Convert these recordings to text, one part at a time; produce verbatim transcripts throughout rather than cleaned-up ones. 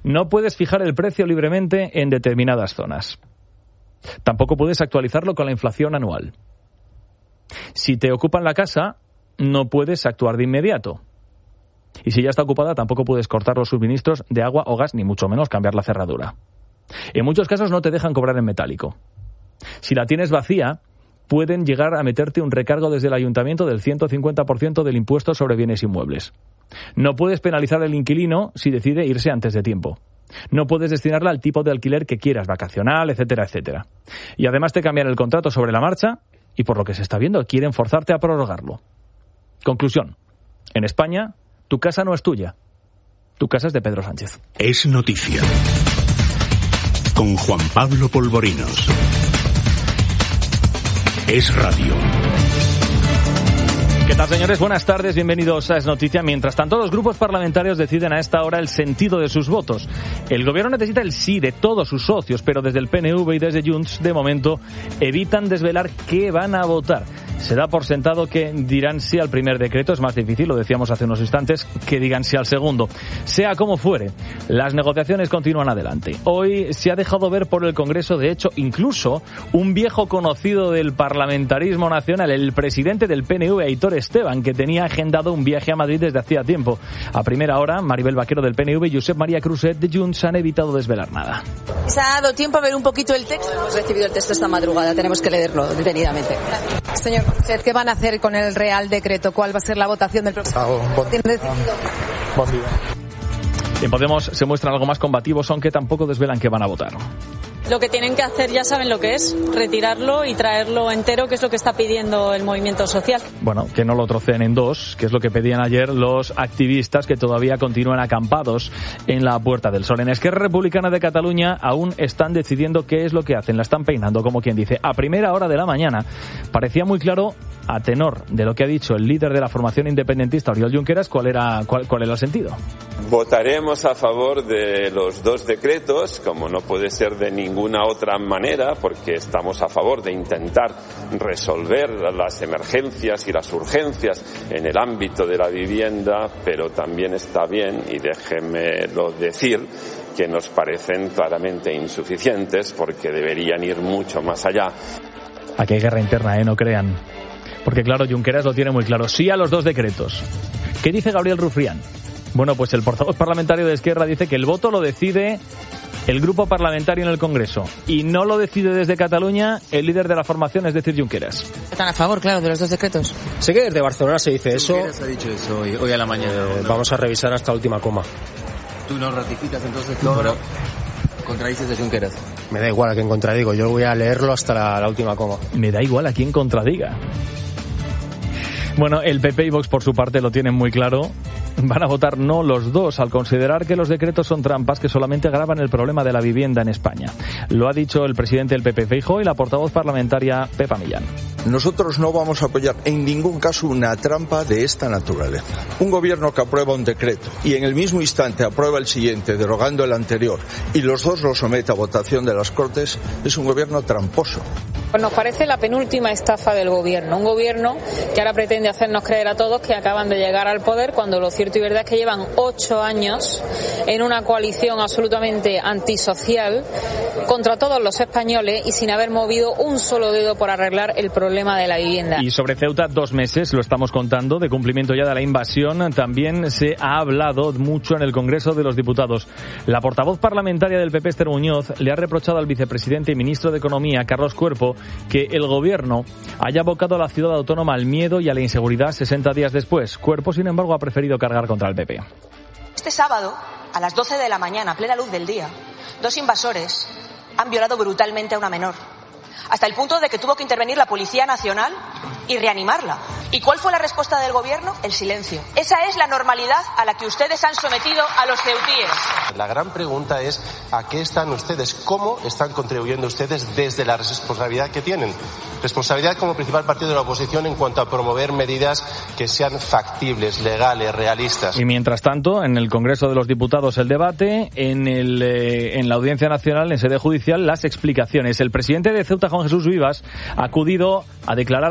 No puedes fijar el precio libremente en determinadas zonas. Tampoco puedes actualizarlo con la inflación anual. Si te ocupan la casa, no puedes actuar de inmediato. Y si ya está ocupada, tampoco puedes cortar los suministros de agua o gas, ni mucho menos cambiar la cerradura. En muchos casos no te dejan cobrar en metálico. Si la tienes vacía, pueden llegar a meterte un recargo desde el ayuntamiento del ciento cincuenta por ciento del impuesto sobre bienes inmuebles. No puedes penalizar al inquilino si decide irse antes de tiempo. No puedes destinarla al tipo de alquiler que quieras, vacacional, etcétera, etcétera. Y además te cambian el contrato sobre la marcha y, por lo que se está viendo, quieren forzarte a prorrogarlo. Conclusión. En España, tu casa no es tuya. Tu casa es de Pedro Sánchez. Es noticia. Con Juan Pablo Polvorinos. Es radio. ¿Qué tal, señores? Buenas tardes, bienvenidos a Es Noticia. Mientras tanto, los grupos parlamentarios deciden a esta hora el sentido de sus votos. El gobierno necesita el sí de todos sus socios, pero desde el P N V y desde Junts, de momento, evitan desvelar qué van a votar. Se da por sentado que dirán sí al primer decreto, es más difícil, lo decíamos hace unos instantes, que digan sí al segundo. Sea como fuere, las negociaciones continúan adelante. Hoy se ha dejado ver por el Congreso, de hecho, incluso un viejo conocido del parlamentarismo nacional, el presidente del P N V, Aitor Esteban, que tenía agendado un viaje a Madrid desde hacía tiempo. A primera hora, Maribel Vaquero del P N V y Josep María Cruzet de Junts han evitado desvelar nada. ¿Se ha dado tiempo a ver un poquito el texto? Hemos recibido el texto esta madrugada, tenemos que leerlo detenidamente. Señor Cruzet, ¿qué van a hacer con el Real Decreto? ¿Cuál va a ser la votación del próximo? ¿Tienen decidido? Buen día. En Podemos se muestran algo más combativos, aunque tampoco desvelan que van a votar. Lo que tienen que hacer ya saben lo que es, retirarlo y traerlo entero, que es lo que está pidiendo el movimiento social. Bueno, que no lo troceen en dos, que es lo que pedían ayer los activistas que todavía continúan acampados en la Puerta del Sol. En Esquerra Republicana de Cataluña aún están decidiendo qué es lo que hacen, la están peinando, como quien dice. A primera hora de la mañana parecía muy claro, a tenor de lo que ha dicho el líder de la formación independentista, Oriol Junqueras, cuál era, cuál, cuál era el sentido. Votaremos a favor de los dos decretos, como no puede ser de ninguna otra manera, porque estamos a favor de intentar resolver las emergencias y las urgencias en el ámbito de la vivienda, pero también está bien, y déjenmelo decir, que nos parecen claramente insuficientes porque deberían ir mucho más allá. Aquí hay guerra interna, ¿eh? No crean. Porque claro, Junqueras lo tiene muy claro. Sí a los dos decretos. ¿Qué dice Gabriel Rufián? Bueno, pues el portavoz parlamentario de Esquerra dice que el voto lo decide el grupo parlamentario en el Congreso y no lo decide desde Cataluña el líder de la formación, es decir, Junqueras. ¿Están a favor, claro, de los dos decretos? Sé que desde Barcelona se dice eso. Junqueras ha dicho eso hoy, hoy a la mañana. Eh, vamos a revisar hasta la última coma. ¿Tú no ratificas entonces? No, no. ¿Contradices de Junqueras? Me da igual a quién contradigo, yo voy a leerlo hasta la, la última coma. Me da igual a quién contradiga. Bueno, el P P y Vox por su parte lo tienen muy claro. Van a votar no los dos al considerar que los decretos son trampas que solamente agravan el problema de la vivienda en España. Lo ha dicho el presidente del P P, Feijóo, y la portavoz parlamentaria, Pepa Millán. Nosotros no vamos a apoyar en ningún caso una trampa de esta naturaleza. Un gobierno que aprueba un decreto y en el mismo instante aprueba el siguiente, derogando el anterior, y los dos lo somete a votación de las Cortes, es un gobierno tramposo. Pues nos parece la penúltima estafa del gobierno. Un gobierno que ahora pretende hacernos creer a todos que acaban de llegar al poder, cuando lo cierto y verdad es que llevan ocho años en una coalición absolutamente antisocial contra todos los españoles y sin haber movido un solo dedo por arreglar el problema de la vivienda. Y sobre Ceuta, dos meses, lo estamos contando, de cumplimiento ya de la invasión. También se ha hablado mucho en el Congreso de los Diputados. La portavoz parlamentaria del P P, Esther Muñoz, le ha reprochado al vicepresidente y ministro de Economía, Carlos Cuerpo, que el gobierno haya abocado a la ciudad autónoma al miedo y a la inseguridad sesenta días después. Cuerpo, sin embargo, ha preferido cargar contra el P P. Este sábado, a las doce de la mañana, a plena luz del día, dos invasores han violado brutalmente a una menor, hasta el punto de que tuvo que intervenir la Policía Nacional y reanimarla. ¿Y cuál fue la respuesta del gobierno? El silencio. Esa es la normalidad a la que ustedes han sometido a los ceutíes. La gran pregunta es ¿a qué están ustedes? ¿Cómo están contribuyendo ustedes desde la responsabilidad que tienen? Responsabilidad como principal partido de la oposición en cuanto a promover medidas que sean factibles, legales, realistas. Y mientras tanto, en el Congreso de los Diputados el debate, en, el, eh, en la Audiencia Nacional, en sede judicial, las explicaciones. El presidente de Ceuta, Juan Jesús Vivas, ha acudido a declarar como testigo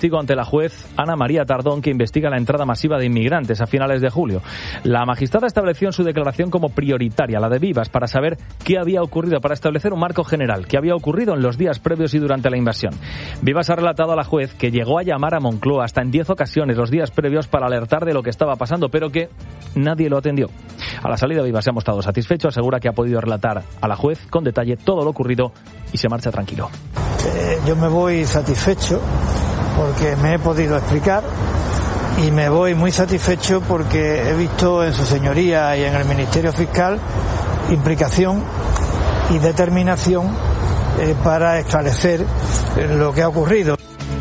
testigo ante la juez Ana María Tardón, que investiga la entrada masiva de inmigrantes a finales de julio. La magistrada estableció en su declaración como prioritaria la de Vivas para saber qué había ocurrido, para establecer un marco general, qué había ocurrido en los días previos y durante la invasión. Vivas ha relatado a la juez que llegó a llamar a Moncloa hasta en diez ocasiones los días previos para alertar de lo que estaba pasando, pero que nadie lo atendió. A la salida, Vivas se ha mostrado satisfecho, asegura que ha podido relatar a la juez con detalle todo lo ocurrido y se marcha tranquilo. Eh, yo me voy satisfecho porque me he podido explicar y me voy muy satisfecho porque he visto en su señoría y en el Ministerio Fiscal implicación y determinación eh, para esclarecer lo que ha ocurrido.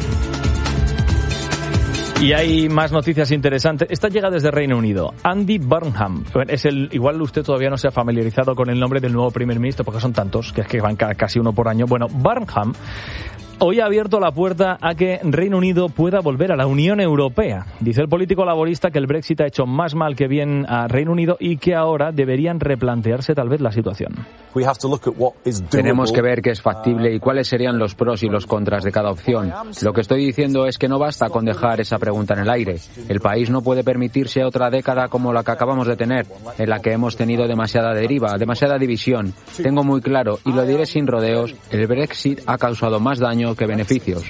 Y hay más noticias interesantes. Esta llega desde Reino Unido. Andy Burnham. Es el, igual usted todavía no se ha familiarizado con el nombre del nuevo primer ministro, porque son tantos, que es que van casi uno por año. Bueno, Burnham hoy ha abierto la puerta a que Reino Unido pueda volver a la Unión Europea. Dice el político laborista que el Brexit ha hecho más mal que bien a Reino Unido y que ahora deberían replantearse tal vez la situación. Tenemos que ver qué es factible y cuáles serían los pros y los contras de cada opción. Lo que estoy diciendo es que no basta con dejar esa pregunta en el aire. El país no puede permitirse otra década como la que acabamos de tener, en la que hemos tenido demasiada deriva, demasiada división. Tengo muy claro, y lo diré sin rodeos, el Brexit ha causado más daño que beneficios.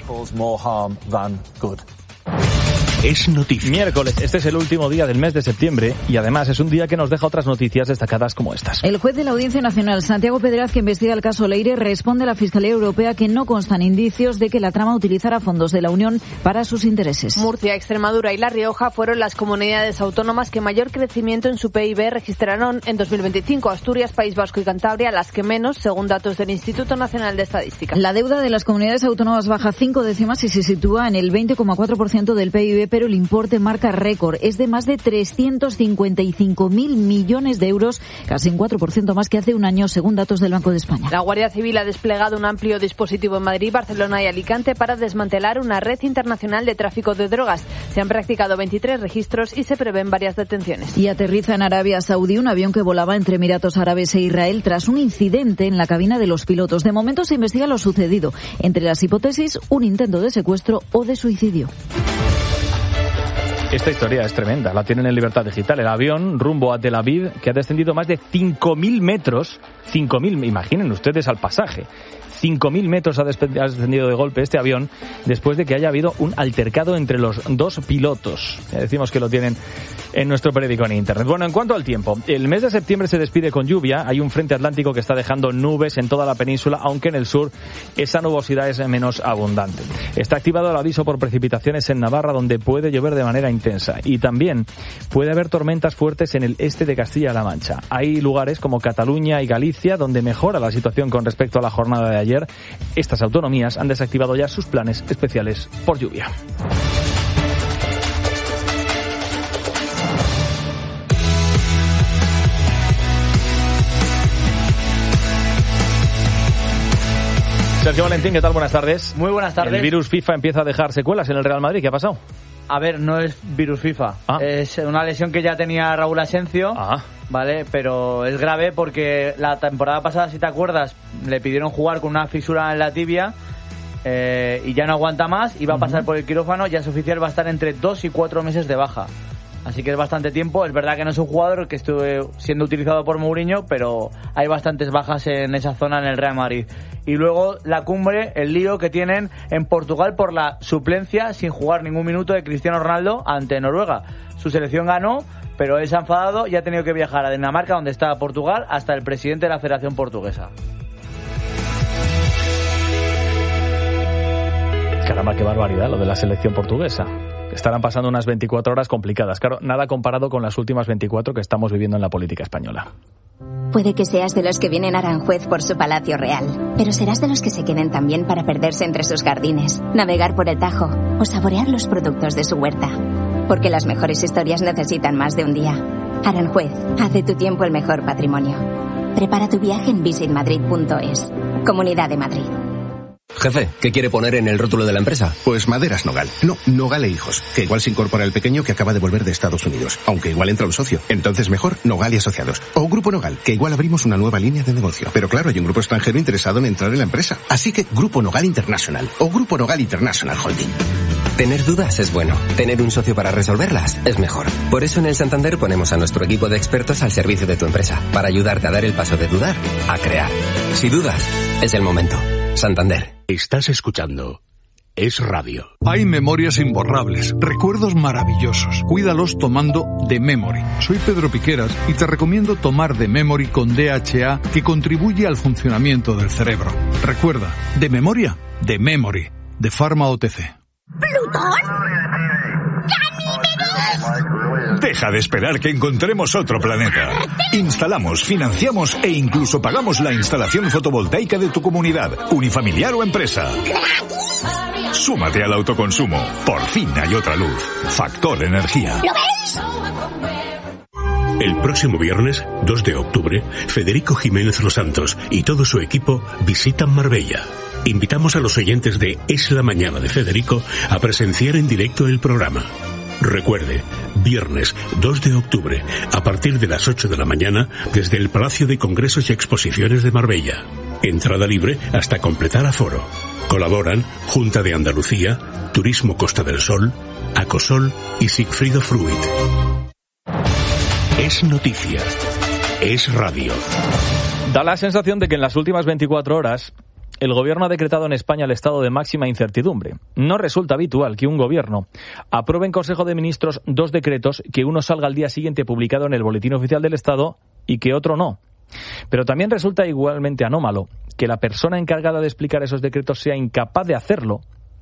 Es noticia. Miércoles, este es el último día del mes de septiembre y además es un día que nos deja otras noticias destacadas como estas. El juez de la Audiencia Nacional, Santiago Pedraz, que investiga el caso Leire, responde a la Fiscalía Europea que no constan indicios de que la trama utilizara fondos de la Unión para sus intereses. Murcia, Extremadura y La Rioja fueron las comunidades autónomas que mayor crecimiento en su P I B registraron en dos mil veinticinco. Asturias, País Vasco y Cantabria las que menos, según datos del Instituto Nacional de Estadística. La deuda de las comunidades autónomas baja cinco décimas y se sitúa en el veinte coma cuatro por ciento del P I B, pero el importe marca récord. Es de más de trescientos cincuenta y cinco mil millones de euros, casi un cuatro por ciento más que hace un año, según datos del Banco de España. La Guardia Civil ha desplegado un amplio dispositivo en Madrid, Barcelona y Alicante para desmantelar una red internacional de tráfico de drogas. Se han practicado veintitrés registros y se prevén varias detenciones. Y aterriza en Arabia Saudí un avión que volaba entre Emiratos Árabes e Israel tras un incidente en la cabina de los pilotos. De momento se investiga lo sucedido. Entre las hipótesis, un intento de secuestro o de suicidio. Esta historia es tremenda, la tienen en Libertad Digital. El avión rumbo a Tel Aviv, que ha descendido más de cinco mil metros, cinco mil, imaginen ustedes al pasaje, cinco mil metros ha descendido de golpe este avión después de que haya habido un altercado entre los dos pilotos. Ya decimos que lo tienen en nuestro periódico en Internet. Bueno, en cuanto al tiempo, el mes de septiembre se despide con lluvia. Hay un frente atlántico que está dejando nubes en toda la península, aunque en el sur esa nubosidad es menos abundante. Está activado el aviso por precipitaciones en Navarra, donde puede llover de manera intensa. Y también puede haber tormentas fuertes en el este de Castilla-La Mancha. Hay lugares como Cataluña y Galicia donde mejora la situación con respecto a la jornada de ayer. Estas autonomías han desactivado ya sus planes especiales por lluvia. Sergio Valentín, ¿qué tal? Buenas tardes. Muy buenas tardes. El virus FIFA empieza a dejar secuelas en el Real Madrid. ¿Qué ha pasado? A ver, no es virus FIFA. Ah. Es una lesión que ya tenía Raúl Asencio, ah. ¿vale? Pero es grave porque la temporada pasada, si te acuerdas, le pidieron jugar con una fisura en la tibia eh, y ya no aguanta más y va a pasar uh-huh. por el quirófano. Ya es oficial, va a estar entre dos y cuatro meses de baja. Así que es bastante tiempo. Es verdad que no es un jugador que estuve siendo utilizado por Mourinho, pero hay bastantes bajas en esa zona en el Real Madrid. Y luego la cumbre, el lío que tienen en Portugal por la suplencia sin jugar ningún minuto de Cristiano Ronaldo ante Noruega. Su selección ganó, pero él se ha enfadado y ha tenido que viajar a Dinamarca, donde está Portugal, hasta el presidente de la Federación Portuguesa. Caramba, qué barbaridad lo de la selección portuguesa. Estarán pasando unas veinticuatro horas complicadas. Claro, nada comparado con las últimas veinticuatro que estamos viviendo en la política española. Puede que seas de los que vienen a Aranjuez por su palacio real, pero serás de los que se queden también para perderse entre sus jardines, navegar por el Tajo o saborear los productos de su huerta. Porque las mejores historias necesitan más de un día. Aranjuez, haz de tu tiempo el mejor patrimonio. Prepara tu viaje en visit madrid punto es. Comunidad de Madrid. Jefe, ¿qué quiere poner en el rótulo de la empresa? Pues Maderas Nogal. No, Nogal e Hijos. Que igual se incorpora el pequeño que acaba de volver de Estados Unidos. Aunque igual entra un socio. Entonces mejor Nogal y Asociados. O Grupo Nogal, que igual abrimos una nueva línea de negocio. Pero claro, hay un grupo extranjero interesado en entrar en la empresa. Así que Grupo Nogal International. O Grupo Nogal International Holding. Tener dudas es bueno. Tener un socio para resolverlas es mejor. Por eso en el Santander ponemos a nuestro equipo de expertos al servicio de tu empresa, para ayudarte a dar el paso de dudar a crear. Si dudas, es el momento. Santander. Estás escuchando Es Radio. Hay memorias imborrables, recuerdos maravillosos. Cuídalos tomando The Memory. Soy Pedro Piqueras y te recomiendo tomar The Memory con D H A, que contribuye al funcionamiento del cerebro. Recuerda, de memoria, The Memory, de Pharma O T C. ¿Plutón? ¡Ganímedes! Deja de esperar que encontremos otro planeta. Instalamos, financiamos e incluso pagamos la instalación fotovoltaica de tu comunidad, unifamiliar o empresa. Súmate al autoconsumo. Por fin hay otra luz. Factor Energía. ¿Lo ves? El próximo viernes, dos de octubre, Federico Jiménez Los Santos y todo su equipo visitan Marbella. Invitamos a los oyentes de Es la Mañana de Federico a presenciar en directo el programa. Recuerde, viernes dos de octubre, a partir de las ocho de la mañana, desde el Palacio de Congresos y Exposiciones de Marbella. Entrada libre hasta completar aforo. Colaboran Junta de Andalucía, Turismo Costa del Sol, Acosol y Sigfrido Fruit. Es noticia. Es radio. Da la sensación de que en las últimas veinticuatro horas el gobierno ha decretado en España el estado de máxima incertidumbre. No resulta habitual que un gobierno apruebe en Consejo de Ministros dos decretos, que uno salga al día siguiente publicado en el Boletín Oficial del Estado y que otro no. Pero también resulta igualmente anómalo que la persona encargada de explicar esos decretos sea incapaz de hacerlo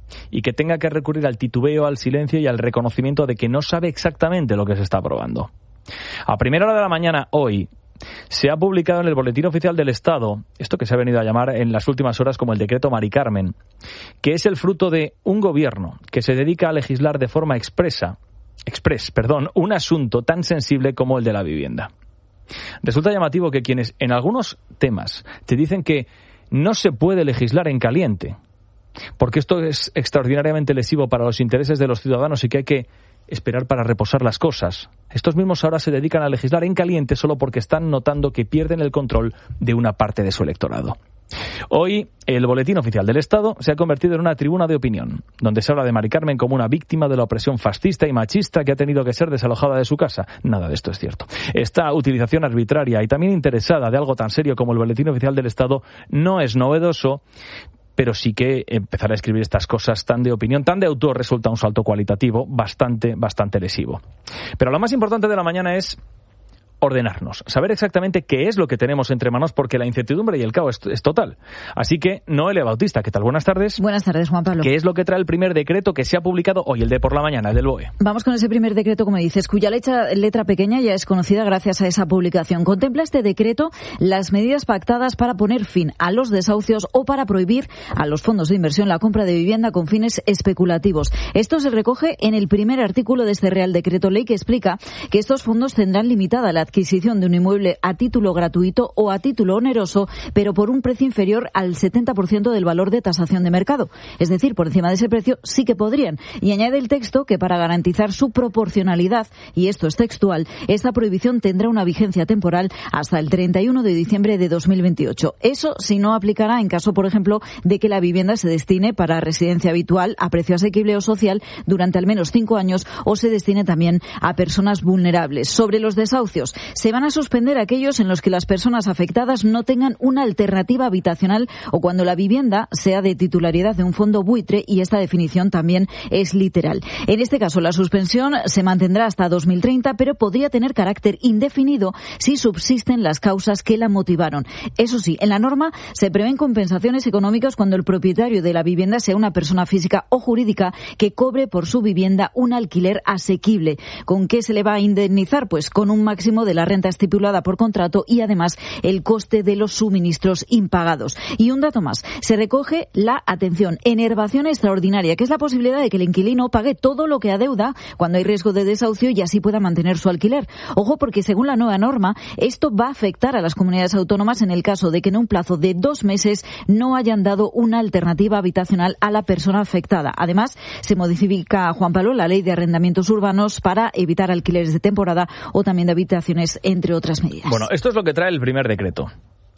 y que tenga que recurrir al titubeo, al silencio y al reconocimiento de que no sabe exactamente lo que se está aprobando. A primera hora de la mañana, hoy, se ha publicado en el Boletín Oficial del Estado, esto que se ha venido a llamar en las últimas horas como el decreto Mari Carmen, que es el fruto de un gobierno que se dedica a legislar de forma expresa, express, perdón, un asunto tan sensible como el de la vivienda. Resulta llamativo que quienes en algunos temas te dicen que no se puede legislar en caliente, porque esto es extraordinariamente lesivo para los intereses de los ciudadanos y que hay que esperar para reposar las cosas. Estos mismos ahora se dedican a legislar en caliente solo porque están notando que pierden el control de una parte de su electorado. Hoy, el Boletín Oficial del Estado se ha convertido en una tribuna de opinión, donde se habla de Mari Carmen como una víctima de la opresión fascista y machista que ha tenido que ser desalojada de su casa. Nada de esto es cierto. Esta utilización arbitraria y también interesada de algo tan serio como el Boletín Oficial del Estado no es novedoso, pero sí que empezar a escribir estas cosas tan de opinión, tan de autor, resulta un salto cualitativo bastante, bastante lesivo. Pero lo más importante de la mañana es ordenarnos, saber exactamente qué es lo que tenemos entre manos, porque la incertidumbre y el caos es, es total. Así que, Noelia Bautista, ¿qué tal? Buenas tardes. Buenas tardes, Juan Pablo. ¿Qué es lo que trae el primer decreto que se ha publicado hoy, el de por la mañana, el del B O E? Vamos con ese primer decreto, como dices, cuya letra, letra pequeña ya es conocida gracias a esa publicación. Contempla este decreto las medidas pactadas para poner fin a los desahucios o para prohibir a los fondos de inversión la compra de vivienda con fines especulativos. Esto se recoge en el primer artículo de este Real Decreto Ley, que explica que estos fondos tendrán limitada la adquisición de un inmueble a título gratuito o a título oneroso, pero por un precio inferior al setenta por ciento del valor de tasación de mercado. Es decir, por encima de ese precio sí que podrían. Y añade el texto que para garantizar su proporcionalidad, y esto es textual, esta prohibición tendrá una vigencia temporal hasta el treinta y uno de diciembre de dos mil veintiocho. Eso si no aplicará en caso, por ejemplo, de que la vivienda se destine para residencia habitual, a precio asequible o social durante al menos cinco años, o se destine también a personas vulnerables. Sobre los desahucios, se van a suspender aquellos en los que las personas afectadas no tengan una alternativa habitacional o cuando la vivienda sea de titularidad de un fondo buitre, y esta definición también es literal. En este caso, la suspensión se mantendrá hasta dos mil treinta, pero podría tener carácter indefinido si subsisten las causas que la motivaron. Eso sí, en la norma se prevén compensaciones económicas cuando el propietario de la vivienda sea una persona física o jurídica que cobre por su vivienda un alquiler asequible. ¿Con qué se le va a indemnizar? Pues con un máximo de la renta estipulada por contrato y además el coste de los suministros impagados. Y un dato más, se recoge la, atención, enervación extraordinaria, que es la posibilidad de que el inquilino pague todo lo que adeuda cuando hay riesgo de desahucio y así pueda mantener su alquiler. Ojo, porque según la nueva norma, esto va a afectar a las comunidades autónomas en el caso de que en un plazo de dos meses no hayan dado una alternativa habitacional a la persona afectada. Además, se modifica, Juan Pablo, la ley de arrendamientos urbanos para evitar alquileres de temporada o también de habitaciones, entre otras medidas. Bueno, esto es lo que trae el primer decreto.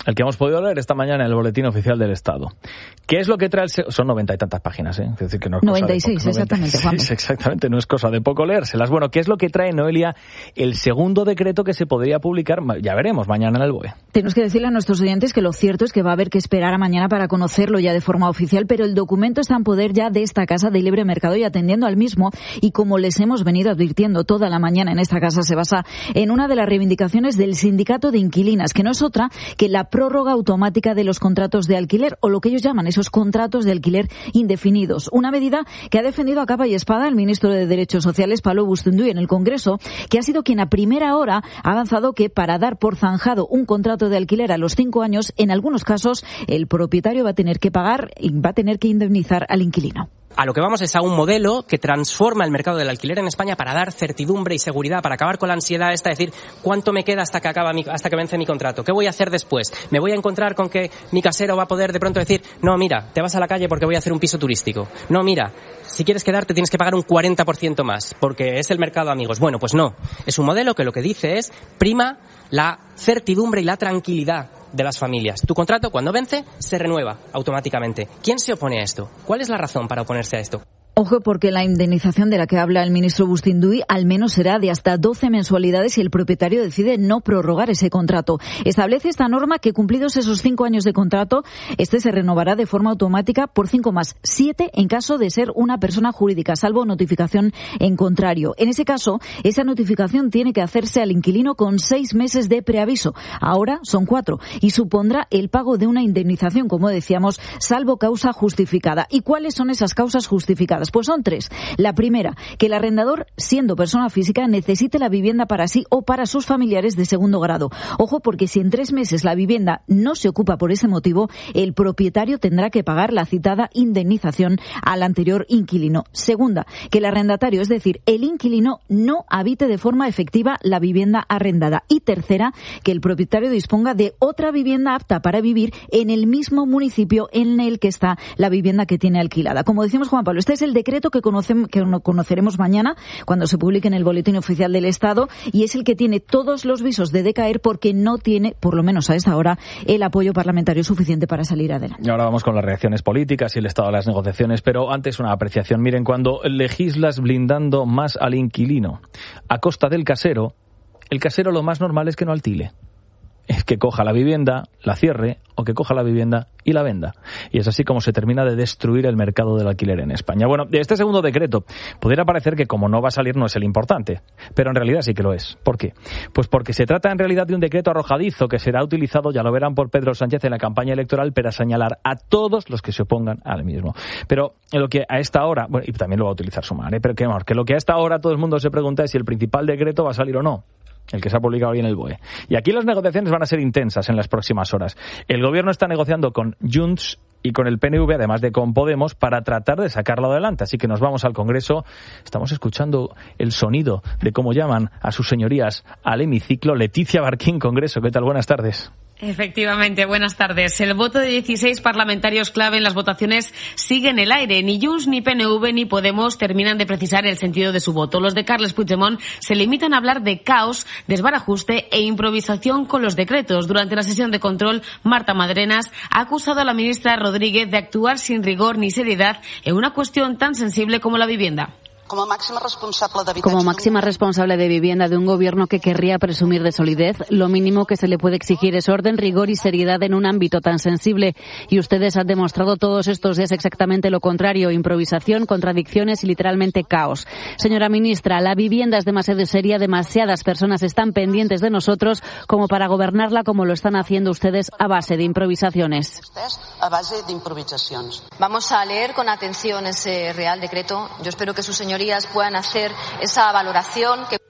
el que hemos podido leer esta mañana en el Boletín Oficial del Estado. ¿Qué es lo que trae el... Se... Son noventa y tantas páginas, ¿eh? Es decir, que no es noventa y seis, cosa de poco, exactamente, noventa y seis, exactamente, no es cosa de poco leérselas. Bueno, ¿qué es lo que trae, Noelia, el segundo decreto que se podría publicar? Ya veremos mañana en el B O E. Tenemos que decirle a nuestros oyentes que lo cierto es que va a haber que esperar a mañana para conocerlo ya de forma oficial, pero el documento está en poder ya de esta Casa de Libre Mercado y atendiendo al mismo, y como les hemos venido advirtiendo toda la mañana en esta casa, se basa en una de las reivindicaciones del sindicato de inquilinas, que no es otra que la prórroga automática de los contratos de alquiler, o lo que ellos llaman esos contratos de alquiler indefinidos. Una medida que ha defendido a capa y espada el ministro de Derechos Sociales, Pablo Bustinduy, en el Congreso, que ha sido quien a primera hora ha avanzado que para dar por zanjado un contrato de alquiler a los cinco años, en algunos casos el propietario va a tener que pagar y va a tener que indemnizar al inquilino. A lo que vamos es a un modelo que transforma el mercado del alquiler en España para dar certidumbre y seguridad, para acabar con la ansiedad esta de decir cuánto me queda hasta que acaba mi, hasta que vence mi contrato, qué voy a hacer después, me voy a encontrar con que mi casero va a poder de pronto decir no, mira, te vas a la calle porque voy a hacer un piso turístico, no, mira, si quieres quedarte tienes que pagar un cuarenta por ciento más porque es el mercado, amigos. Bueno, pues no, es un modelo que lo que dice es prima la certidumbre y la tranquilidad de las familias. Tu contrato, cuando vence, se renueva automáticamente. ¿Quién se opone a esto? ¿Cuál es la razón para oponerse a esto? Ojo, porque la indemnización de la que habla el ministro Bustinduy al menos será de hasta doce mensualidades si el propietario decide no prorrogar ese contrato. Establece esta norma que, cumplidos esos cinco años de contrato, este se renovará de forma automática por cinco más, siete en caso de ser una persona jurídica, salvo notificación en contrario. En ese caso, esa notificación tiene que hacerse al inquilino con seis meses de preaviso. Ahora son cuatro y supondrá el pago de una indemnización, como decíamos, salvo causa justificada. ¿Y cuáles son esas causas justificadas? Pues son tres. La primera, que el arrendador, siendo persona física, necesite la vivienda para sí o para sus familiares de segundo grado. Ojo, porque si en tres meses la vivienda no se ocupa por ese motivo, el propietario tendrá que pagar la citada indemnización al anterior inquilino. Segunda, que el arrendatario, es decir, el inquilino, no habite de forma efectiva la vivienda arrendada. Y tercera, que el propietario disponga de otra vivienda apta para vivir en el mismo municipio en el que está la vivienda que tiene alquilada. Como decimos, Juan Pablo, este es el decreto que, conocemos, que conoceremos mañana cuando se publique en el Boletín Oficial del Estado, y es el que tiene todos los visos de decaer porque no tiene, por lo menos a esta hora, el apoyo parlamentario suficiente para salir adelante. Y ahora vamos con las reacciones políticas y el estado de las negociaciones, pero antes una apreciación. Miren, cuando legislas blindando más al inquilino a costa del casero, el casero lo más normal es que no alquile. Es que coja la vivienda, la cierre, o que coja la vivienda y la venda. Y es así como se termina de destruir el mercado del alquiler en España. Bueno, este segundo decreto pudiera parecer que como no va a salir no es el importante, pero en realidad sí que lo es. ¿Por qué? Pues porque se trata en realidad de un decreto arrojadizo que será utilizado, ya lo verán, por Pedro Sánchez en la campaña electoral para señalar a todos los que se opongan al mismo. Pero lo que a esta hora, bueno, y también lo va a utilizar Sumar, ¿eh? Pero que, que lo que a esta hora todo el mundo se pregunta es si el principal decreto va a salir o no. El que se ha publicado hoy en el B O E. Y aquí las negociaciones van a ser intensas en las próximas horas. El gobierno está negociando con Junts y con el P N V, además de con Podemos, para tratar de sacarlo adelante. Así que nos vamos al Congreso. Estamos escuchando el sonido de cómo llaman a sus señorías al hemiciclo. Leticia Barquín, Congreso. ¿Qué tal? Buenas tardes. Efectivamente, buenas tardes. El voto de dieciséis parlamentarios clave en las votaciones sigue en el aire. Ni Junts, ni P N V, ni Podemos terminan de precisar el sentido de su voto. Los de Carles Puigdemont se limitan a hablar de caos, desbarajuste e improvisación con los decretos. Durante la sesión de control, Marta Madrenas ha acusado a la ministra Rodríguez de actuar sin rigor ni seriedad en una cuestión tan sensible como la vivienda. Como máxima responsable de Como máxima responsable de vivienda de un gobierno que querría presumir de solidez, lo mínimo que se le puede exigir es orden, rigor y seriedad en un ámbito tan sensible. Y ustedes han demostrado todos estos días exactamente lo contrario: improvisación, contradicciones y literalmente caos. Señora ministra, la vivienda es demasiado seria, demasiadas personas están pendientes de nosotros como para gobernarla como lo están haciendo ustedes a base de improvisaciones. A base de improvisaciones. Vamos a leer con atención ese Real Decreto. Yo espero que sus señorías puedan hacer esa valoración que...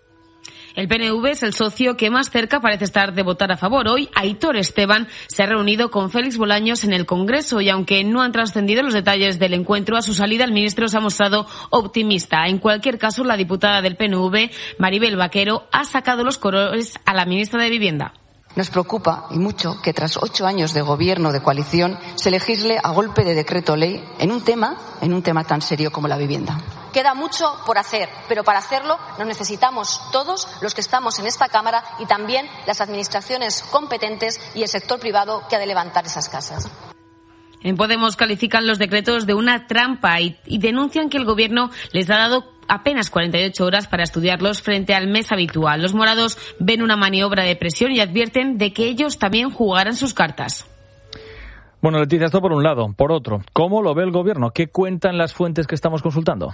El P N V es el socio que más cerca parece estar de votar a favor. Hoy, Aitor Esteban se ha reunido con Félix Bolaños en el Congreso y aunque no han trascendido los detalles del encuentro, a su salida el ministro se ha mostrado optimista. En cualquier caso, la diputada del P N V, Maribel Vaquero, ha sacado los colores a la ministra de Vivienda. Nos preocupa, y mucho, que tras ocho años de gobierno de coalición se legisle a golpe de decreto ley en un tema, en un tema tan serio como la vivienda. Queda mucho por hacer, pero para hacerlo nos necesitamos todos los que estamos en esta Cámara y también las administraciones competentes y el sector privado que ha de levantar esas casas. En Podemos califican los decretos de una trampa y, y denuncian que el Gobierno les ha dado apenas cuarenta y ocho horas para estudiarlos frente al mes habitual. Los morados ven una maniobra de presión y advierten de que ellos también jugarán sus cartas. Bueno, Leticia, esto por un lado. Por otro, ¿cómo lo ve el Gobierno? ¿Qué cuentan las fuentes que estamos consultando?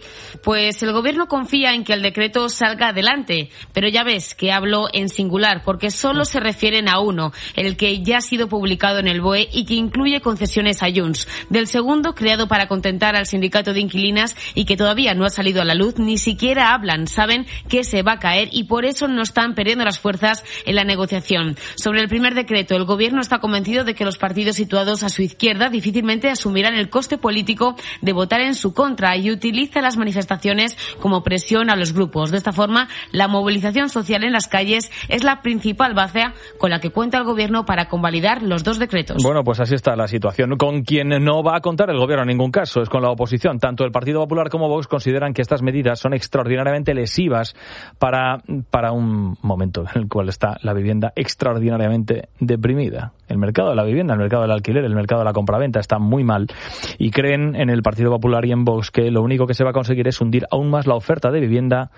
Pues el Gobierno confía en que el decreto salga adelante, pero ya ves que hablo en singular porque solo se refieren a uno, el que ya ha sido publicado en el B O E y que incluye concesiones a Junts. Del segundo, creado para contentar al sindicato de inquilinas y que todavía no ha salido a la luz, ni siquiera hablan, saben que se va a caer y por eso no están perdiendo las fuerzas en la negociación. Sobre el primer decreto, el Gobierno está convencido de que los partidos situados a su izquierda difícilmente asumirán el coste político de votar en su contra y utiliza las manifestaciones como presión a los grupos. De esta forma, la movilización social en las calles es la principal base con la que cuenta el Gobierno para convalidar los dos decretos. Bueno, pues así está la situación. Con quien no va a contar el Gobierno en ningún caso es con la oposición. Tanto el Partido Popular como Vox consideran que estas medidas son extraordinariamente lesivas para, para un momento en el cual está la vivienda extraordinariamente deprimida. El mercado de la vivienda, el mercado del alquiler, el mercado de la compraventa está muy mal y creen en el Partido Popular y en Vox que lo único que se va a conseguir es hundir aún más la oferta de vivienda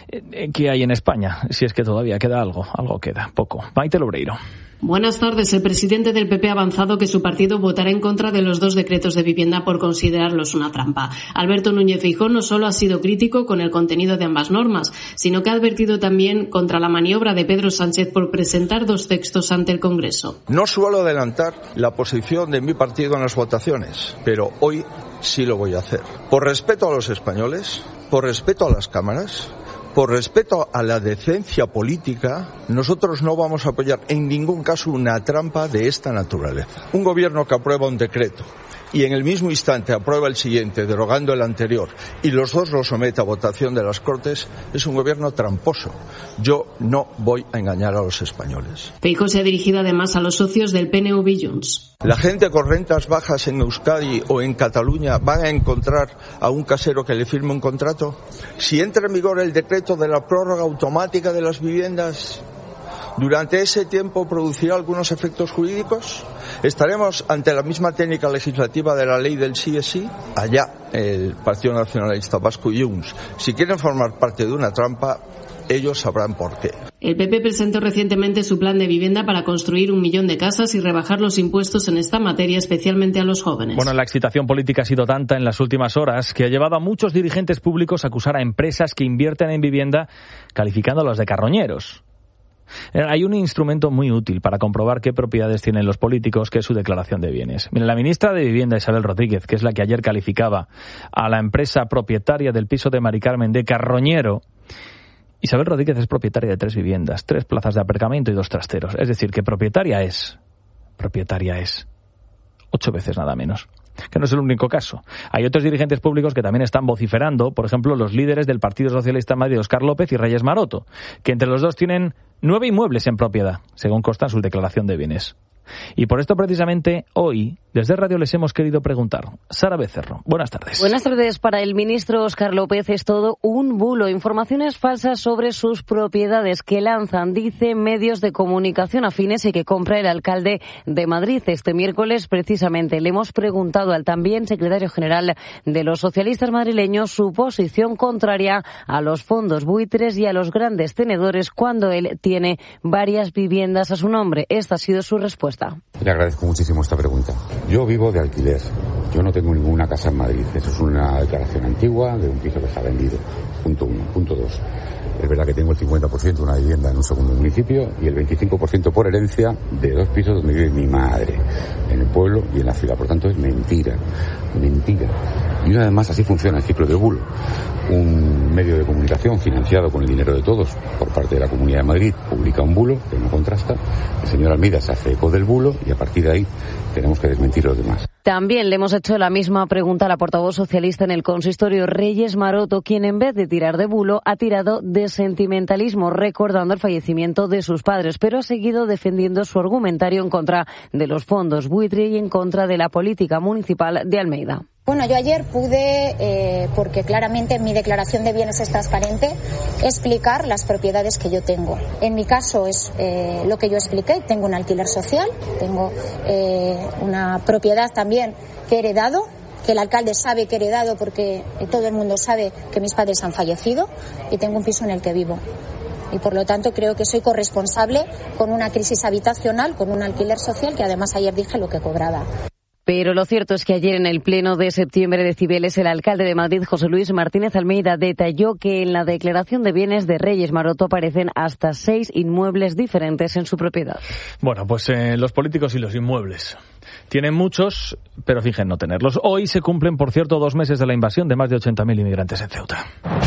que hay en España, si es que todavía queda algo, algo queda, poco. Maite Lobreiro. Buenas tardes. El presidente del P P ha avanzado que su partido votará en contra de los dos decretos de vivienda por considerarlos una trampa. Alberto Núñez Feijóo no solo ha sido crítico con el contenido de ambas normas, sino que ha advertido también contra la maniobra de Pedro Sánchez por presentar dos textos ante el Congreso. No suelo adelantar la posición de mi partido en las votaciones, pero hoy sí lo voy a hacer. Por respeto a los españoles, por respeto a las cámaras, por respeto a la decencia política, nosotros no vamos a apoyar en ningún caso una trampa de esta naturaleza. Un gobierno que aprueba un decreto y en el mismo instante aprueba el siguiente, derogando el anterior, y los dos los somete a votación de las Cortes, es un gobierno tramposo. Yo no voy a engañar a los españoles. Feijóo se ha dirigido además a los socios del P N V y Junts. La gente con rentas bajas en Euskadi o en Cataluña van a encontrar a un casero que le firme un contrato. Si entra en vigor el decreto de la prórroga automática de las viviendas, ¿durante ese tiempo producirá algunos efectos jurídicos? ¿Estaremos ante la misma técnica legislativa de la ley del sí es sí? Allá el Partido Nacionalista Vasco y Junts, si quieren formar parte de una trampa, ellos sabrán por qué. El P P presentó recientemente su plan de vivienda para construir un millón de casas y rebajar los impuestos en esta materia, especialmente a los jóvenes. Bueno, la excitación política ha sido tanta en las últimas horas que ha llevado a muchos dirigentes públicos a acusar a empresas que invierten en vivienda, calificándolos de carroñeros. Hay un instrumento muy útil para comprobar qué propiedades tienen los políticos, que es su declaración de bienes. Mira, la ministra de Vivienda, Isabel Rodríguez, que es la que ayer calificaba a la empresa propietaria del piso de Mari Carmen de carroñero, Isabel Rodríguez es propietaria de tres viviendas, tres plazas de aparcamiento y dos trasteros. Es decir, que propietaria es, propietaria es, ocho veces nada menos. Que no es el único caso. Hay otros dirigentes públicos que también están vociferando, por ejemplo, los líderes del Partido Socialista en Madrid, Óscar López y Reyes Maroto, que entre los dos tienen nueve inmuebles en propiedad, según consta en su declaración de bienes. Y por esto precisamente hoy, desde Radio les hemos querido preguntar. Sara Becerro, buenas tardes. Buenas tardes. Para el ministro Óscar López es todo un bulo. Informaciones falsas sobre sus propiedades que lanzan, dice, medios de comunicación afines y que compra el alcalde de Madrid. Este miércoles, precisamente, le hemos preguntado al también secretario general de los socialistas madrileños su posición contraria a los fondos buitres y a los grandes tenedores cuando él tiene varias viviendas a su nombre. Esta ha sido su respuesta. Le agradezco muchísimo esta pregunta. Yo vivo de alquiler. Yo no tengo ninguna casa en Madrid. Eso es una declaración antigua de un piso que está vendido. Punto uno. Punto dos. Es verdad que tengo el cincuenta por ciento de una vivienda en un segundo municipio y el veinticinco por ciento por herencia de dos pisos donde vive mi madre, en el pueblo y en la ciudad. Por tanto, es mentira. Mentira. Y además así funciona el ciclo del bulo. Un medio de comunicación financiado con el dinero de todos por parte de la Comunidad de Madrid publica un bulo que no contrasta. El señor Almeida se hace eco del bulo y a partir de ahí tenemos que desmentir los demás. También le hemos hecho la misma pregunta a la portavoz socialista en el consistorio, Reyes Maroto, quien en vez de tirar de bulo ha tirado de sentimentalismo, recordando el fallecimiento de sus padres, pero ha seguido defendiendo su argumentario en contra de los fondos buitre y en contra de la política municipal de Almeida. Bueno, yo ayer pude, eh, porque claramente mi declaración de bienes es transparente, explicar las propiedades que yo tengo. En mi caso es eh, lo que yo expliqué. Tengo un alquiler social, tengo eh, una propiedad también que he heredado, que el alcalde sabe que he heredado porque todo el mundo sabe que mis padres han fallecido, y tengo un piso en el que vivo. Y por lo tanto creo que soy corresponsable con una crisis habitacional, con un alquiler social, que además ayer dije lo que cobraba. Pero lo cierto es que ayer en el pleno de septiembre de Cibeles, el alcalde de Madrid, José Luis Martínez Almeida, detalló que en la declaración de bienes de Reyes Maroto aparecen hasta seis inmuebles diferentes en su propiedad. Bueno, pues eh, los políticos y los inmuebles. Tienen muchos, pero fingen no tenerlos. Hoy se cumplen, por cierto, dos meses de la invasión de más de ochenta mil inmigrantes en Ceuta.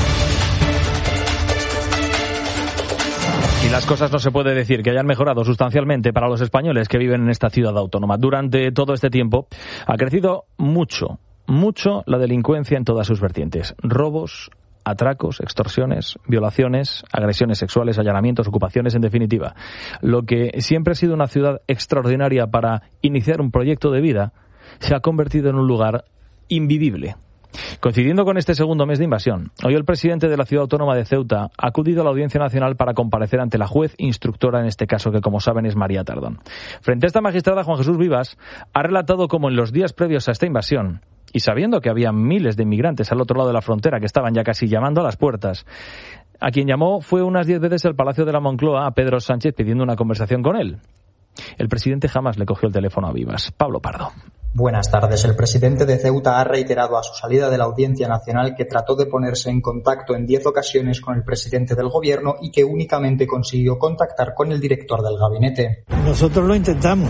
Y las cosas no se puede decir que hayan mejorado sustancialmente para los españoles que viven en esta ciudad autónoma. Durante todo este tiempo ha crecido mucho, mucho la delincuencia en todas sus vertientes. Robos, atracos, extorsiones, violaciones, agresiones sexuales, allanamientos, ocupaciones, en definitiva. Lo que siempre ha sido una ciudad extraordinaria para iniciar un proyecto de vida se ha convertido en un lugar invivible. Coincidiendo con este segundo mes de invasión, hoy el presidente de la ciudad autónoma de Ceuta ha acudido a la Audiencia Nacional para comparecer ante la juez instructora en este caso, que como saben es María Tardón. Frente a esta magistrada, Juan Jesús Vivas ha relatado cómo en los días previos a esta invasión, y sabiendo que había miles de inmigrantes al otro lado de la frontera que estaban ya casi llamando a las puertas, a quien llamó fue unas diez veces al Palacio de la Moncloa a Pedro Sánchez pidiendo una conversación con él. El presidente jamás le cogió el teléfono a Vivas. Pablo Pardo. Buenas tardes. El presidente de Ceuta ha reiterado a su salida de la Audiencia Nacional que trató de ponerse en contacto en diez ocasiones con el presidente del gobierno y que únicamente consiguió contactar con el director del gabinete. Nosotros lo intentamos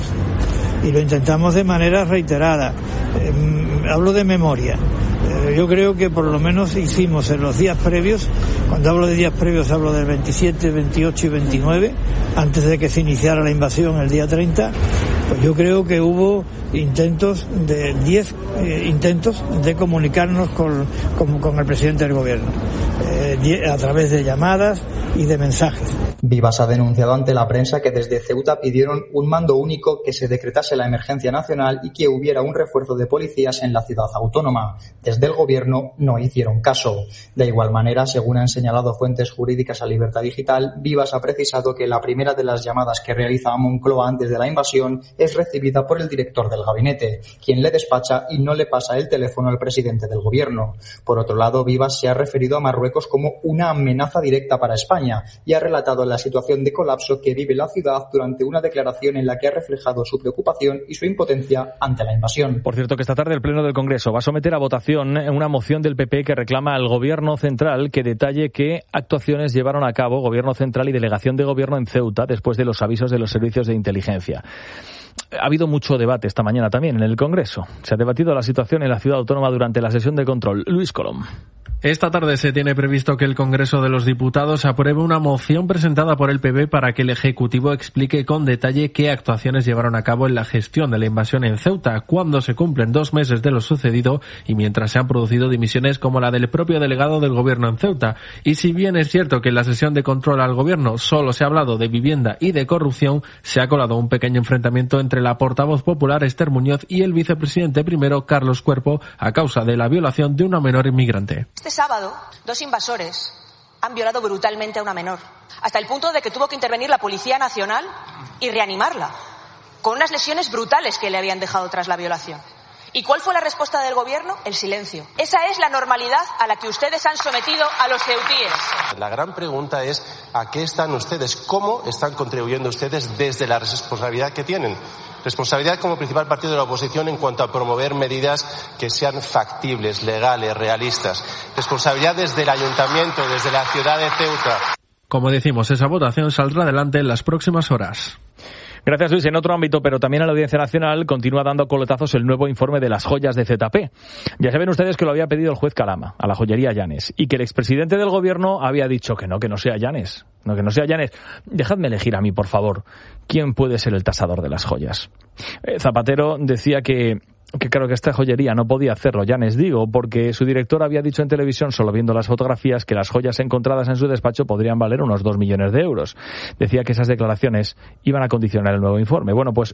y lo intentamos de manera reiterada. Eh, hablo de memoria. Eh, yo creo que por lo menos hicimos en los días previos, cuando hablo de días previos hablo del veintisiete, veintiocho y veintinueve, antes de que se iniciara la invasión el día treinta, pues yo creo que hubo intentos de diez eh, intentos de comunicarnos con, con, con el presidente del gobierno, eh, a través de llamadas y de mensajes. Vivas ha denunciado ante la prensa que desde Ceuta pidieron un mando único, que se decretase la emergencia nacional y que hubiera un refuerzo de policías en la ciudad autónoma. Desde el gobierno no hicieron caso. De igual manera, según han señalado fuentes jurídicas a Libertad Digital, Vivas ha precisado que la primera de las llamadas que realiza a Moncloa antes de la invasión es recibida por el director del gabinete, quien le despacha y no le pasa el teléfono al presidente del gobierno. Por otro lado, Vivas se ha referido a Marruecos como una amenaza directa para España y ha relatado la situación de colapso que vive la ciudad durante una declaración en la que ha reflejado su preocupación y su impotencia ante la invasión. Por cierto, que esta tarde el Pleno del Congreso va a someter a votación una moción del P P que reclama al Gobierno central que detalle qué actuaciones llevaron a cabo Gobierno central y Delegación de Gobierno en Ceuta después de los avisos de los servicios de inteligencia. Ha habido mucho debate esta mañana también en el Congreso. Se ha debatido la situación en la ciudad autónoma durante la sesión de control. Luis Colom. Esta tarde se tiene previsto que el Congreso de los Diputados apruebe una moción presentada por el P P para que el Ejecutivo explique con detalle qué actuaciones llevaron a cabo en la gestión de la invasión en Ceuta, cuando se cumplen dos meses de lo sucedido y mientras se han producido dimisiones como la del propio delegado del Gobierno en Ceuta. Y si bien es cierto que en la sesión de control al Gobierno solo se ha hablado de vivienda y de corrupción, se ha colado un pequeño enfrentamiento entre la portavoz popular Esther Muñoz y el vicepresidente primero Carlos Cuerpo a causa de la violación de una menor inmigrante. Este sábado, dos invasores han violado brutalmente a una menor, hasta el punto de que tuvo que intervenir la Policía Nacional y reanimarla, con unas lesiones brutales que le habían dejado tras la violación. ¿Y cuál fue la respuesta del gobierno? El silencio. Esa es la normalidad a la que ustedes han sometido a los ceutíes. La gran pregunta es, ¿a qué están ustedes? ¿Cómo están contribuyendo ustedes desde la responsabilidad que tienen? Responsabilidad como principal partido de la oposición en cuanto a promover medidas que sean factibles, legales, realistas. Responsabilidad desde el ayuntamiento, desde la ciudad de Ceuta. Como decimos, esa votación saldrá adelante en las próximas horas. Gracias, Luis. En otro ámbito, pero también a la Audiencia Nacional, continúa dando coletazos el nuevo informe de las joyas de Z P. Ya saben ustedes que lo había pedido el juez Calama, a la joyería Llanes, y que el expresidente del gobierno había dicho que no, que no sea Llanes. No, que no sea Llanes. Dejadme elegir a mí, por favor, quién puede ser el tasador de las joyas. Eh, Zapatero decía que... que claro que esta joyería no podía hacerlo, Llanes digo, porque su director había dicho en televisión, solo viendo las fotografías, que las joyas encontradas en su despacho podrían valer unos dos millones de euros. Decía que esas declaraciones iban a condicionar el nuevo informe. Bueno, pues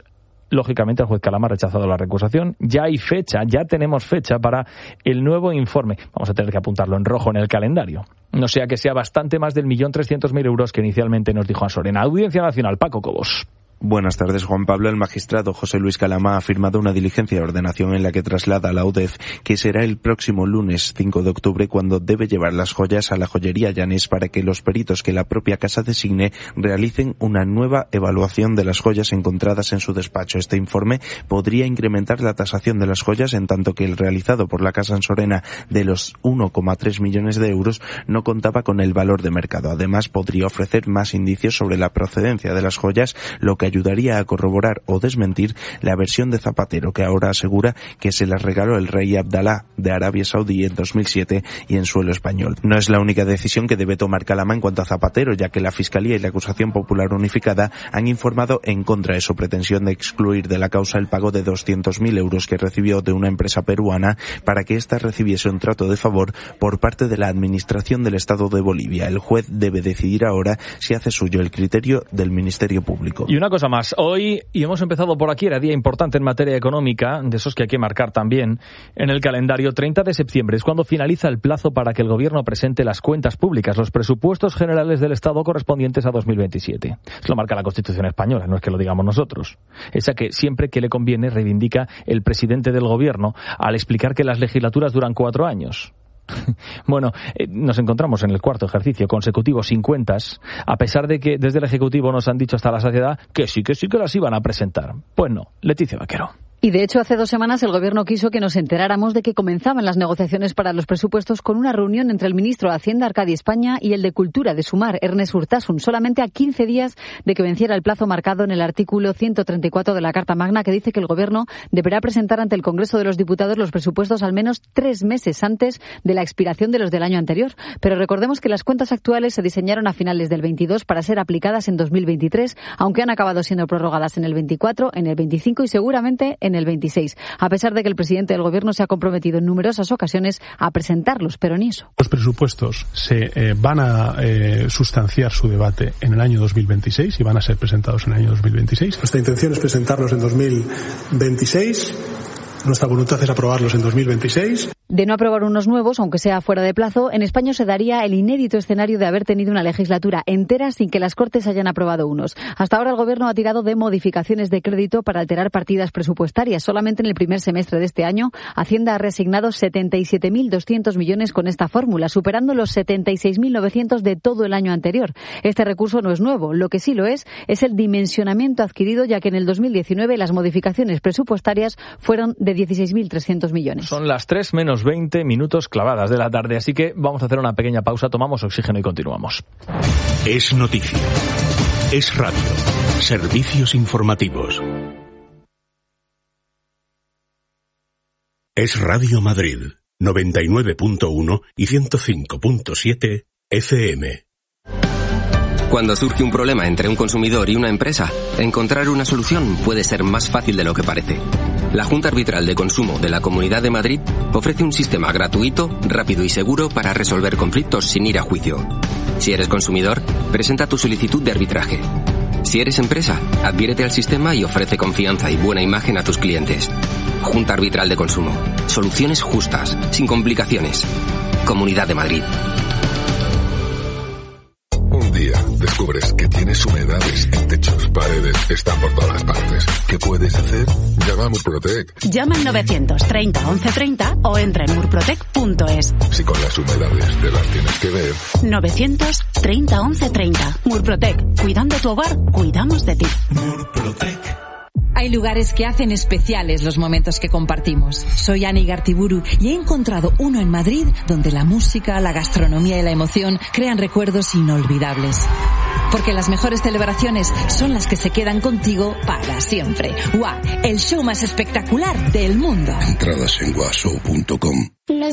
lógicamente el juez Calama ha rechazado la recusación. Ya hay fecha, ya tenemos fecha para el nuevo informe. Vamos a tener que apuntarlo en rojo en el calendario. No sea que sea bastante más del millón trescientos mil euros que inicialmente nos dijo Ansorena. Audiencia Nacional, Paco Cobos. Buenas tardes, Juan Pablo. El magistrado José Luis Calama ha firmado una diligencia de ordenación en la que traslada a la U D E F que será el próximo lunes cinco de octubre cuando debe llevar las joyas a la joyería Llanes para que los peritos que la propia casa designe realicen una nueva evaluación de las joyas encontradas en su despacho. Este informe podría incrementar la tasación de las joyas, en tanto que el realizado por la Casa Ansorena de los uno coma tres millones de euros no contaba con el valor de mercado. Además, podría ofrecer más indicios sobre la procedencia de las joyas, lo que ayudaría a corroborar o desmentir la versión de Zapatero, que ahora asegura que se las regaló el rey Abdalá de Arabia Saudí en dos mil siete y en suelo español. No es la única decisión que debe tomar Calama en cuanto a Zapatero, ya que la Fiscalía y la Acusación Popular Unificada han informado en contra de su pretensión de excluir de la causa el pago de doscientos mil euros que recibió de una empresa peruana para que ésta recibiese un trato de favor por parte de la Administración del Estado de Bolivia. El juez debe decidir ahora si hace suyo el criterio del Ministerio Público. Y una cosa más, hoy, y hemos empezado por aquí, era día importante en materia económica, de esos que hay que marcar también en el calendario. Treinta de septiembre es cuando finaliza el plazo para que el Gobierno presente las cuentas públicas, los presupuestos generales del Estado correspondientes a dos mil veintisiete. Eso lo marca la Constitución española, no es que lo digamos nosotros. Esa que siempre que le conviene reivindica el presidente del Gobierno al explicar que las legislaturas duran cuatro años. Bueno, eh, nos encontramos en el cuarto ejercicio consecutivo sin cuentas, a pesar de que desde el Ejecutivo nos han dicho hasta la saciedad que sí, que sí que las iban a presentar. Pues no, Leticia Vaquero. Y de hecho, hace dos semanas el Gobierno quiso que nos enteráramos de que comenzaban las negociaciones para los presupuestos con una reunión entre el ministro de Hacienda, Arcadi España, y el de Cultura, de Sumar, Ernest Urtasun, solamente a quince días de que venciera el plazo marcado en el artículo ciento treinta y cuatro de la Carta Magna, que dice que el Gobierno deberá presentar ante el Congreso de los Diputados los presupuestos al menos tres meses antes de la expiración de los del año anterior. Pero recordemos que las cuentas actuales se diseñaron a finales del veintidós para ser aplicadas en dos mil veintitrés, aunque han acabado siendo prorrogadas en el veinticuatro, en el veinticinco y seguramente en el veintiséis, a pesar de que el presidente del Gobierno se ha comprometido en numerosas ocasiones a presentarlos, pero ni eso. Los presupuestos se eh, van a eh, sustanciar su debate en el año dos mil veintiséis y van a ser presentados en el año dos mil veintiséis. Nuestra intención es presentarlos en dos mil veintiséis. Nuestra voluntad es aprobarlos en dos mil veintiséis. De no aprobar unos nuevos, aunque sea fuera de plazo, en España se daría el inédito escenario de haber tenido una legislatura entera sin que las Cortes hayan aprobado unos. Hasta ahora el Gobierno ha tirado de modificaciones de crédito para alterar partidas presupuestarias. Solamente en el primer semestre de este año, Hacienda ha reasignado setenta y siete mil doscientos millones con esta fórmula, superando los setenta y seis mil novecientos de todo el año anterior. Este recurso no es nuevo. Lo que sí lo es, es el dimensionamiento adquirido, ya que en el dos mil diecinueve las modificaciones presupuestarias fueron de dieciséis mil trescientos millones. Son las tres menos veinte minutos clavadas de la tarde, así que vamos a hacer una pequeña pausa, tomamos oxígeno y continuamos. Es noticia. Es radio. Servicios informativos. Es Radio Madrid, noventa y nueve punto uno y ciento cinco punto siete F M. Cuando surge un problema entre un consumidor y una empresa, encontrar una solución puede ser más fácil de lo que parece. La Junta Arbitral de Consumo de la Comunidad de Madrid ofrece un sistema gratuito, rápido y seguro para resolver conflictos sin ir a juicio. Si eres consumidor, presenta tu solicitud de arbitraje. Si eres empresa, adhiérete al sistema y ofrece confianza y buena imagen a tus clientes. Junta Arbitral de Consumo. Soluciones justas, sin complicaciones. Comunidad de Madrid. Un día descubres que tienes humedades en techos, paredes, están por todas partes. ¿Qué puedes hacer? Llama a Murprotec. Llama al novecientos treinta once treinta o entra en murprotec punto es. Si con las humedades te las tienes que ver. novecientos treinta once treinta. Murprotec. Cuidando tu hogar, cuidamos de ti. Murprotec. Hay lugares que hacen especiales los momentos que compartimos. Soy Ani Gartiburu y he encontrado uno en Madrid donde la música, la gastronomía y la emoción crean recuerdos inolvidables. Porque las mejores celebraciones son las que se quedan contigo para siempre. W A, el show más espectacular del mundo. Entradas en guashow punto com.